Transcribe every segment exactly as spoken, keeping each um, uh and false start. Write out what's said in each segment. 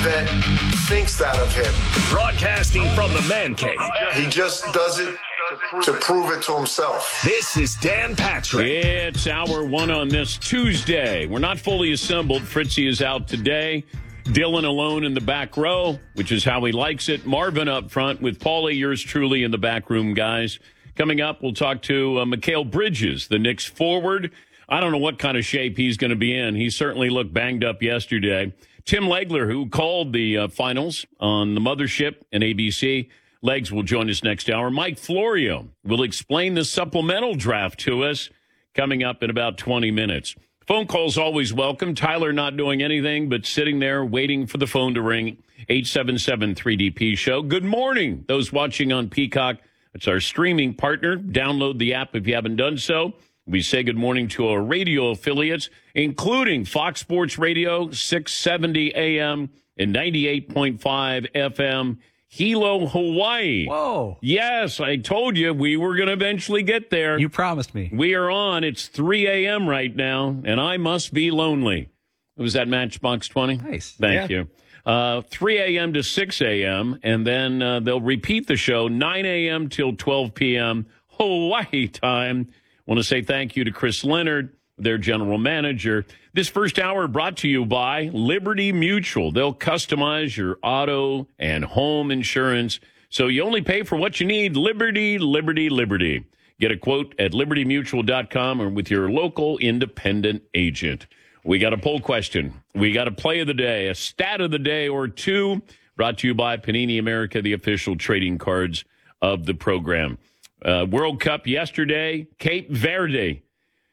that thinks that of him. Broadcasting from the man cave. He just does it to prove it to himself. This is Dan Patrick. It's hour one on this Tuesday. We're not fully assembled. Fritzy is out today. Dylan alone in the back row, which is how he likes it. Marvin up front with Paulie, yours truly in the back room, guys. Coming up, we'll talk to uh, Mikal Bridges, the Knicks forward. I don't know what kind of shape he's going to be in. He certainly looked banged up yesterday. Tim Legler, who called the uh, finals on the Mothership and A B C. Legs will join us next hour. Mike Florio will explain the supplemental draft to us coming up in about twenty minutes. Phone calls always welcome. Tyler not doing anything but sitting there waiting for the phone to ring. eight seven seven three D P show. Good morning, those watching on Peacock. It's our streaming partner. Download the app if you haven't done so. We say good morning to our radio affiliates, including Fox Sports Radio, six seventy A M and ninety-eight point five F M. Hilo, Hawaii. Whoa. Yes, I told you we were going to eventually get there. You promised me. We are on. It's three a.m. right now, and I must be lonely. Was that Matchbox twenty? Nice. Thank yeah. you. Uh, three a.m. to six a.m., and then uh, they'll repeat the show nine a.m. till twelve p.m. Hawaii time. Want to say thank you to Chris Leonard, their general manager. This first hour brought to you by Liberty Mutual. They'll customize your auto and home insurance, so you only pay for what you need. Liberty, Liberty, Liberty. Get a quote at liberty mutual dot com or with your local independent agent. We got a poll question. We got a play of the day, a stat of the day or two, brought to you by Panini America, the official trading cards of the program. Uh, World Cup yesterday, Cape Verde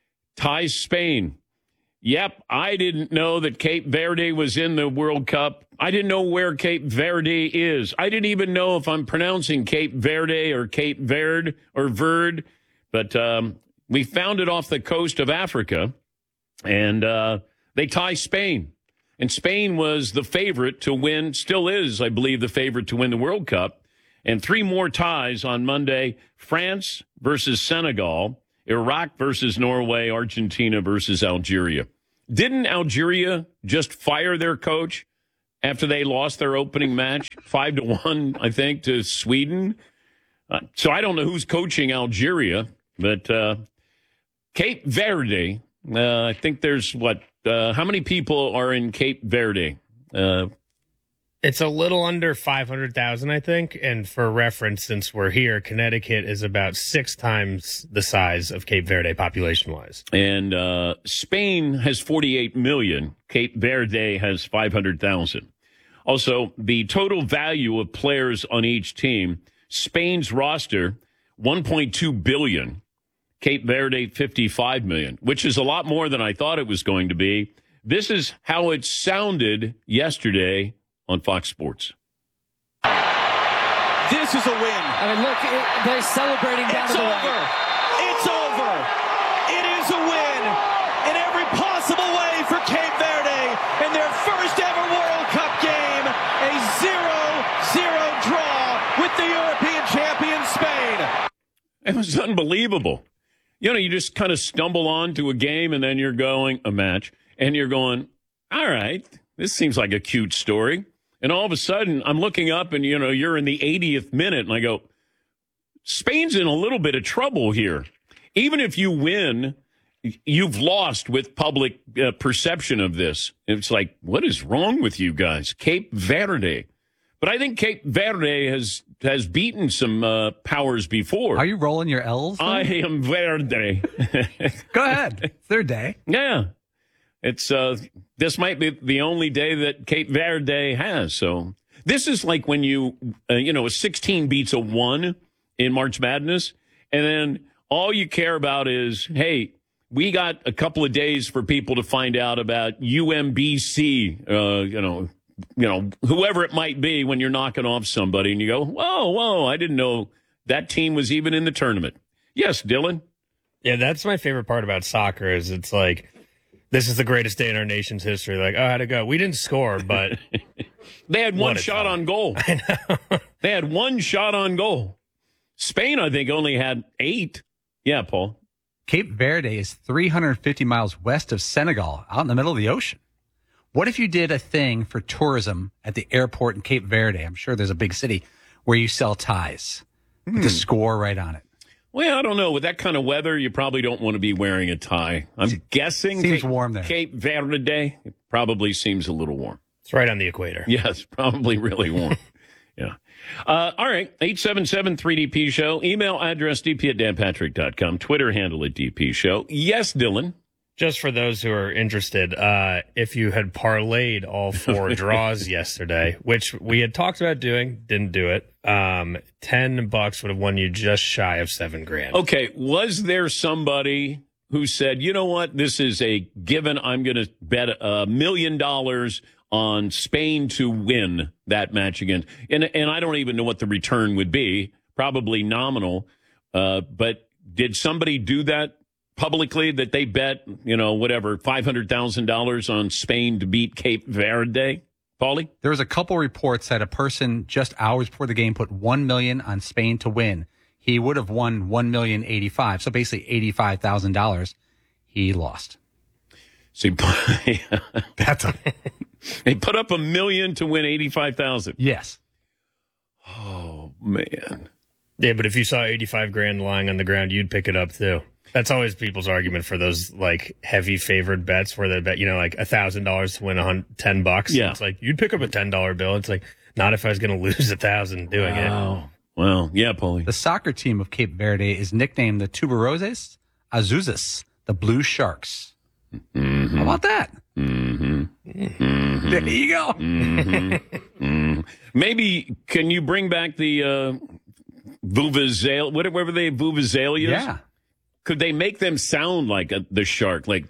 ties Spain. Yep, I didn't know that Cape Verde was in the World Cup. I didn't know where Cape Verde is. I didn't even know if I'm pronouncing Cape Verde or Cape Verde or Verde. But um, we found it off the coast of Africa, and uh, they tie Spain. And Spain was the favorite to win, still is, I believe, the favorite to win the World Cup. And three more ties on Monday: France versus Senegal, Iraq versus Norway, Argentina versus Algeria. Didn't Algeria just fire their coach after they lost their opening match, five to one, I think, to Sweden? Uh, so I don't know who's coaching Algeria, but uh, Cape Verde, uh, I think there's, what, uh, how many people are in Cape Verde? Uh It's a little under five hundred thousand, I think. And for reference, since we're here, Connecticut is about six times the size of Cape Verde population-wise. And uh, Spain has forty-eight million. Cape Verde has five hundred thousand. Also, the total value of players on each team, Spain's roster, one point two billion dollars. Cape Verde, fifty-five million dollars, which is a lot more than I thought it was going to be. This is how it sounded yesterday on Fox Sports. This is a win. I mean, look, it, they're celebrating down it's to the over. right. It's over. It is a win in every possible way for Cape Verde in their first ever World Cup game. A zero zero draw with the European champion Spain. It was unbelievable. You know, you just kind of stumble onto a game and then you're going, a match, and you're going, all right, this seems like a cute story. And all of a sudden, I'm looking up and, you know, you're in the eightieth minute, and I go, Spain's in a little bit of trouble here. Even if you win, you've lost with public uh, perception of this. It's like, what is wrong with you guys? Cape Verde. But I think Cape Verde has has beaten some uh, powers before. Are you rolling your L's? Then? I am Verde. Go ahead. It's their day. Yeah. It's uh, this might be the only day that Cape Verde has. So this is like when you, uh, you know, a sixteen beats a one in March Madness, and then all you care about is, hey, we got a couple of days for people to find out about U M B C, uh, you know, you know, whoever it might be when you're knocking off somebody, and you go, whoa, whoa, I didn't know that team was even in the tournament. Yes, Dylan. Yeah, that's my favorite part about soccer is it's like, this is the greatest day in our nation's history. Like, oh, how'd it go? We didn't score, but they had one shot on goal. I know. They had one shot on goal. Spain, I think, only had eight. Yeah, Paul. Cape Verde is three hundred fifty miles west of Senegal, out in the middle of the ocean. What if you did a thing for tourism at the airport in Cape Verde? I'm sure there's a big city where you sell ties with the score right on it. Well, I don't know. With that kind of weather, you probably don't want to be wearing a tie. I'm guessing Seems Cape, warm there. Cape Verde it probably seems a little warm. It's right on the equator. Yes, probably really warm. Yeah. Uh, all right. eight seven seven three D P show. Email address d p at dan patrick dot com. Twitter handle at D P show. Yes, Dylan. Just for those who are interested, uh, if you had parlayed all four draws yesterday, which we had talked about doing, didn't do it, um, ten bucks would have won you just shy of seven grand. Okay. Was there somebody who said, you know what, this is a given, I'm going to bet a million dollars on Spain to win that match again? And, and I don't even know what the return would be, probably nominal. Uh, but did somebody do that publicly, that they bet, you know, whatever, five hundred thousand dollars on Spain to beat Cape Verde? Paulie? There was a couple reports that a person just hours before the game put one million dollars on Spain to win. He would have won one million eighty-five, so basically eighty-five thousand dollars. He lost. See, That's a they put up a million to win eighty-five thousand. yes. Oh man. Yeah, but if you saw eighty-five grand lying on the ground, you'd pick it up too. That's always people's argument for those like heavy favored bets where they bet, you know, like a thousand dollars to win a hundred, ten bucks. Yeah. It's like, you'd pick up a ten dollar bill. It's like, not if I was going to lose a thousand doing it. Wow. Well, yeah, Paulie. The soccer team of Cape Verde is nicknamed the Tubaroses Azuzas, the Blue Sharks. Mm-hmm. How about that? Mm-hmm. Mm-hmm. There you go. Mm-hmm. Mm-hmm. Maybe can you bring back the uh, Vuvuzela, whatever they Vuvuzelias? Yeah. Could they make them sound like a, the shark? Like,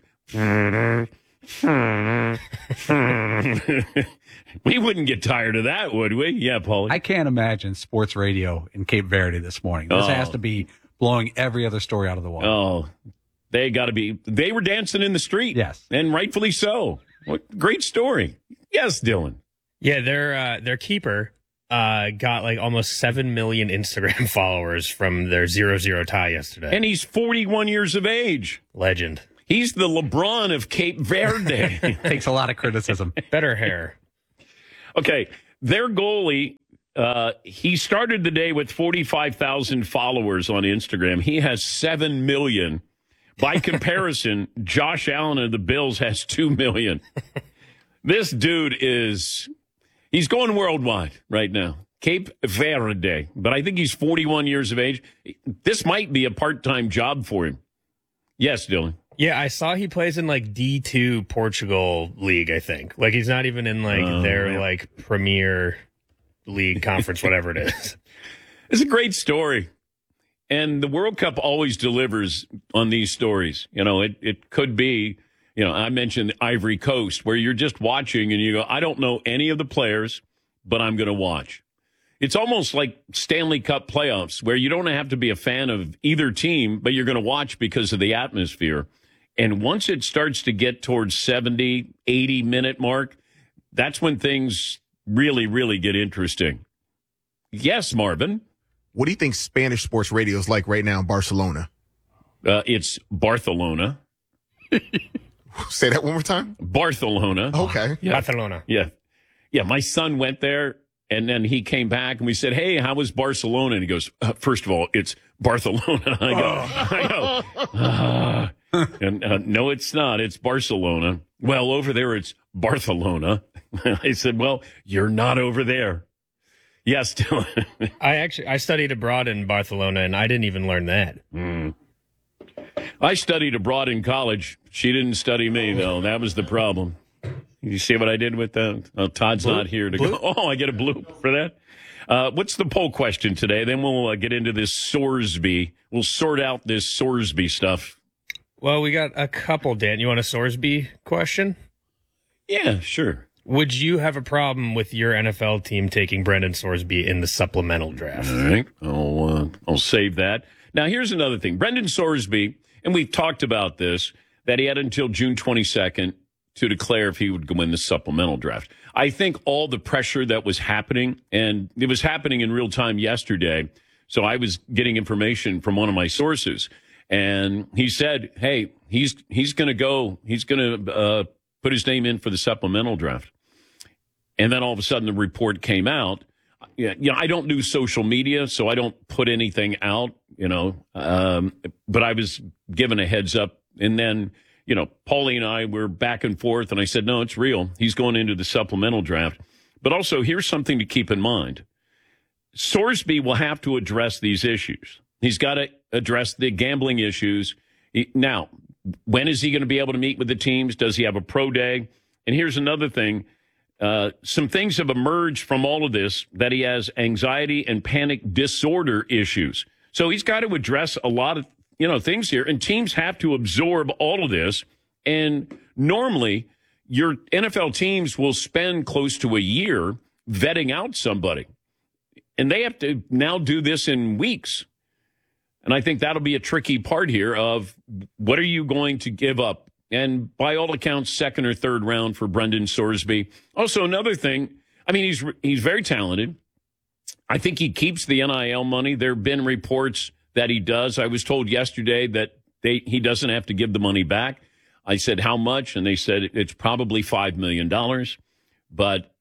we wouldn't get tired of that, would we? Yeah, Paulie. I can't imagine sports radio in Cape Verde this morning. This Oh. has to be blowing every other story out of the water. Oh, they got to be. They were dancing in the street. Yes. And rightfully so. What great story. Yes, Dylan. Yeah, their uh, their keeper uh, got like almost seven million Instagram followers from their zero zero tie yesterday. And he's forty-one years of age. Legend. He's the LeBron of Cape Verde. Takes a lot of criticism. Better hair. Okay, their goalie, uh, he started the day with forty-five thousand followers on Instagram. He has seven million. By comparison, Josh Allen of the Bills has two million. This dude is, he's going worldwide right now. Cape Verde. But I think he's forty-one years of age. This might be a part-time job for him. Yes, Dylan. Yeah, I saw he plays in like D two Portugal league, I think. Like he's not even in like Oh, their man. like Premier League conference, whatever it is. It's a great story. And the World Cup always delivers on these stories. You know, it, it could be, you know, I mentioned Ivory Coast, where you're just watching and you go, I don't know any of the players, but I'm going to watch. It's almost like Stanley Cup playoffs, where you don't have to be a fan of either team, but you're going to watch because of the atmosphere. And once it starts to get towards seventy, eighty minute mark, that's when things really, really get interesting. Yes, Marvin. What do you think Spanish sports radio is like right now in Barcelona? Uh, it's Barcelona. Say that one more time. Barcelona. Okay. Yeah. Barcelona. Yeah. Yeah. My son went there and then he came back and we said, hey, how was Barcelona? And he goes, uh, first of all, it's Barcelona. I go, I go, ah. and uh, no, it's not. It's Barcelona. Well, over there, it's Barcelona. I said, well, you're not over there. Yes, Dylan. I actually I studied abroad in Barcelona and I didn't even learn that. Mm. I studied abroad in college. She didn't study me, though. That was the problem. You see what I did with that? Oh, Todd's bloop, not here to bloop. go. Oh, I get a bloop for that. Uh, what's the poll question today? Then we'll uh, get into this Sorsby. We'll sort out this Sorsby stuff. Well, we got a couple, Dan. You want a Sorsby question? Yeah, sure. Would you have a problem with your N F L team taking Brendan Sorsby in the supplemental draft? All right. I'll, uh, I'll save that. Now, here's another thing. Brendan Sorsby, and we've talked about this, that he had until June twenty-second to declare if he would go in the supplemental draft. I think all the pressure that was happening, and it was happening in real time yesterday, so I was getting information from one of my sources, and he said, hey, he's he's going to go, he's going to uh, put his name in for the supplemental draft. And then all of a sudden the report came out. Yeah, you know, I don't do social media, so I don't put anything out, you know, um, but I was given a heads up. And then, you know, Paulie and I were back and forth, and I said, no, it's real. He's going into the supplemental draft. But also, here's something to keep in mind. Sorsby will have to address these issues. He's got to address the gambling issues. Now, when is he going to be able to meet with the teams? Does he have a pro day? And here's another thing. Uh, some things have emerged from all of this, that he has anxiety and panic disorder issues. So he's got to address a lot of, you know, things here, and teams have to absorb all of this. And normally your N F L teams will spend close to a year vetting out somebody, and they have to now do this in weeks. And I think that'll be a tricky part here of what are you going to give up? And by all accounts, second or third round for Brendan Sorsby. Also, another thing, I mean, he's he's very talented. I think he keeps the N I L money. There have been reports that he does. I was told yesterday that they he doesn't have to give the money back. I said, how much? And they said it's probably five million dollars. But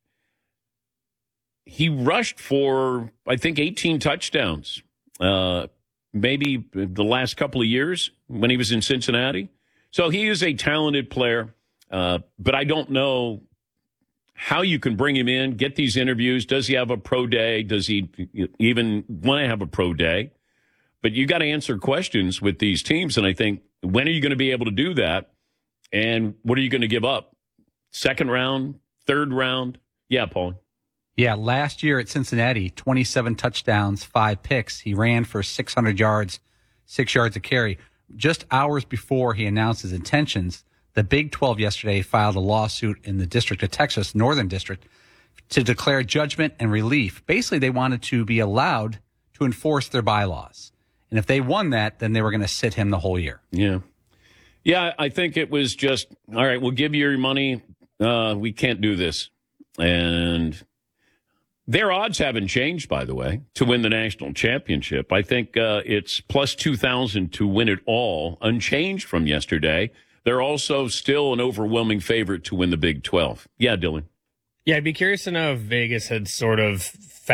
he rushed for, I think, eighteen touchdowns, uh, maybe the last couple of years when he was in Cincinnati. So he is a talented player, uh, but I don't know how you can bring him in, get these interviews. Does he have a pro day? Does he even want to have a pro day? But you got to answer questions with these teams, and I think, when are you going to be able to do that? And what are you going to give up? Second round, third round? Yeah, Paul. Yeah, last year at Cincinnati, twenty-seven touchdowns, five picks. He ran for six hundred yards, six yards a carry. Just hours before he announced his intentions, the Big twelve yesterday filed a lawsuit in the District of Texas, Northern District, to declare judgment and relief. Basically, they wanted to be allowed to enforce their bylaws. And if they won that, then they were going to sit him the whole year. Yeah. Yeah, I think it was just, all right, we'll give you your money. Uh, we can't do this. And their odds haven't changed, by the way, to win the national championship. I think uh, it's plus two thousand to win it all, unchanged from yesterday. They're also still an overwhelming favorite to win the Big twelve. Yeah, Dylan. Yeah, I'd be curious to know if Vegas had sort of